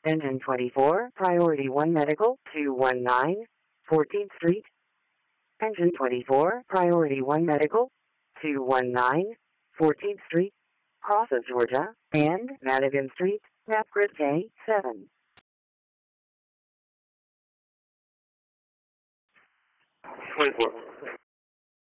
Engine 24, Priority 1 Medical, 219 14th Street. Engine 24, Priority 1 Medical, 219 14th Street, Cross of Georgia, and Madigan Street, Napgrid K7. 24.